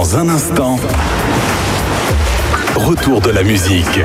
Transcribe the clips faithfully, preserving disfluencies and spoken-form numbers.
Dans un instant, retour de la musique.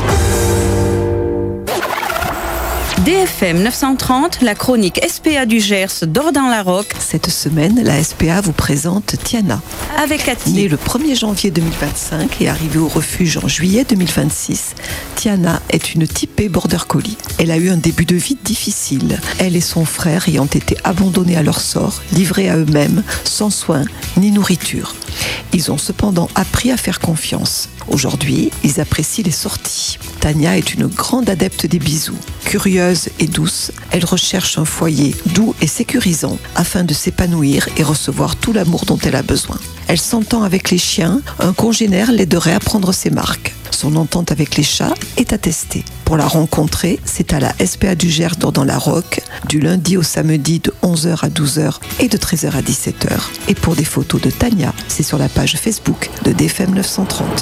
D F M neuf cent trente, la chronique S P A du Gers dort dans la roque. Cette semaine, la S P A vous présente Tiana. Avec Cathy. Née le premier janvier deux mille vingt-cinq et arrivée au refuge en juillet deux mille vingt-six, Tiana est une typée border collie. Elle a eu un début de vie difficile. Elle et son frère ayant été abandonnés à leur sort, livrés à eux-mêmes, sans soins ni nourriture. Ils ont cependant appris à faire confiance. Aujourd'hui, ils apprécient les sorties. Tania est une grande adepte des bisous. Curieuse et douce, elle recherche un foyer doux et sécurisant afin de s'épanouir et recevoir tout l'amour dont elle a besoin. Elle s'entend avec les chiens, un congénère l'aiderait à prendre ses marques. Son entente avec les chats est attestée. Pour la rencontrer, c'est à la S P A du Gers dans la Roque, du lundi au samedi de onze heures à douze heures et de treize heures à dix-sept heures. Et pour des photos de Tania, c'est sur la page Facebook de D F M neuf cent trente.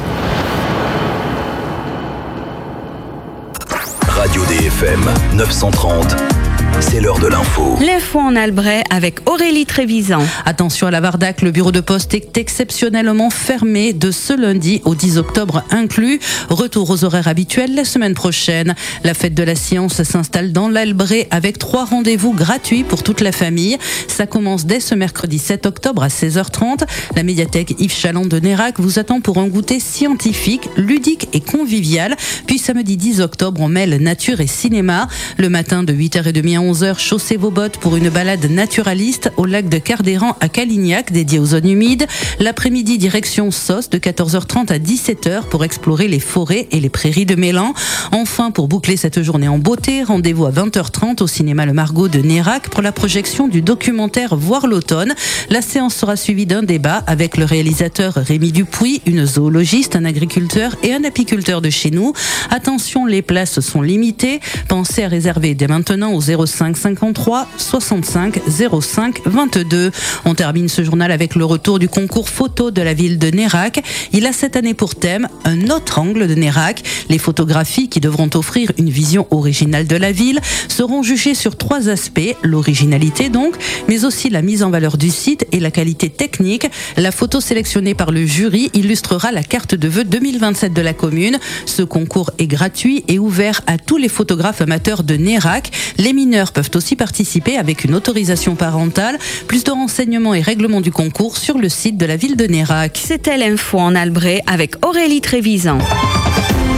Radio D F M neuf cent trente, c'est l'heure de l'info. L'info en Albret avec Aurélie Trévisan. Attention à la Vardac, le bureau de poste est exceptionnellement fermé de ce lundi au dix octobre inclus. Retour aux horaires habituels la semaine prochaine. La fête de la science s'installe dans l'Albret avec trois rendez-vous gratuits pour toute la famille. Ça commence dès ce mercredi sept octobre à seize heures trente. La médiathèque Yves Chaland de Nérac vous attend pour un goûter scientifique, ludique et convivial. Puis samedi dix octobre, on mêle nature et cinéma. Le matin de huit heures trente à onze heures, chaussez vos bottes pour une balade naturaliste au lac de Cardéran à Calignac, dédié aux zones humides. L'après-midi, direction Sauce de quatorze heures trente à dix-sept heures pour explorer les forêts et les prairies de Mélan. Enfin, pour boucler cette journée en beauté, rendez-vous à vingt heures trente au cinéma Le Margot de Nérac pour la projection du documentaire Voir l'automne. La séance sera suivie d'un débat avec le réalisateur Rémi Dupuis, une zoologiste, un agriculteur et un apiculteur de chez nous. Attention, les places sont limitées. Pensez à réserver dès maintenant au zéro cinq cinquante-trois soixante-cinq zéro cinq vingt-deux. On termine ce journal avec le retour du concours photo de la ville de Nérac. Il a cette année pour thème un autre angle de Nérac. Les photographies qui devront offrir une vision originale de la ville seront jugées sur trois aspects, l'originalité donc, mais aussi la mise en valeur du site et la qualité technique. La photo sélectionnée par le jury illustrera la carte de vœux deux mille vingt-sept de la commune. Ce concours est gratuit et ouvert à tous les photographes amateurs de Nérac. Les mineurs peuvent aussi participer avec une autorisation parentale. Plus de renseignements et règlements du concours sur le site de la ville de Nérac. C'était l'info en Albret avec Aurélie Trévisan.